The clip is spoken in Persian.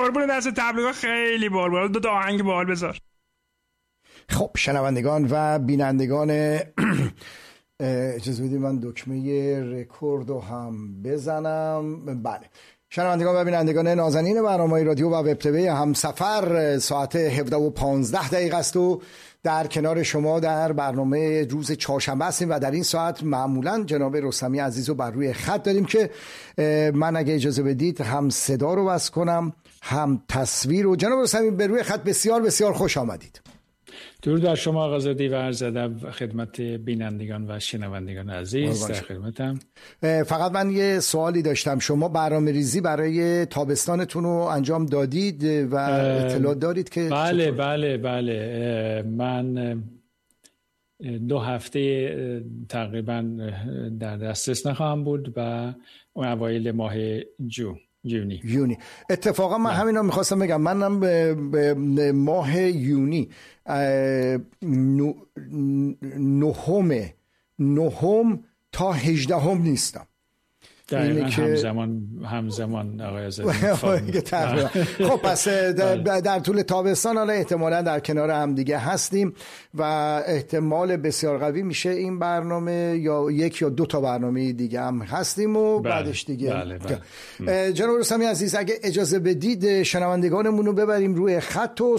قربون دست تبلیغات خیلی بال دو تا آهنگ بال بذار. خب شنوندگان و بینندگان اجازه بدید من دکمه رکورد رو هم بزنم. بله شنوندگان و بینندگان نازنین برنامه رادیو و وب تیوی همسفر، ساعت 17:15 است و در کنار شما در برنامه روز چهارشنبه هستیم و در این ساعت معمولا جناب رستمی عزیز رو بر روی خط داریم که من اگه اجازه بدید هم صدا رو بس کنم هم تصویر رو. جناب رستمی به روی خط بسیار بسیار خوش آمدید. درود بر شما آقا زاده و عرض ادب خدمت بینندگان و شنوندگان عزیز، در خدمتم. فقط من یه سوالی داشتم، شما برنامه ریزی برای تابستانتون رو انجام دادید و اطلاع دارید که بله بله من 2 هفته تقریبا در دسترس نخواهم بود و اون اوایل ماه یونی. اتفاقا من همین رو میخواستم بگم، منم به ماه یونی 9 تا 18 نیستم. دقیقا همزمان آقای آزادی. خب پس در طول تابستان حالا احتمالا در کنار هم دیگه هستیم و احتمال بسیار قوی میشه این برنامه یا 1 یا 2 تا برنامه دیگه هم هستیم و بعدش دیگه. جناب رستمی عزیز اگه اجازه بدید شنوندگانمون رو ببریم روی خط و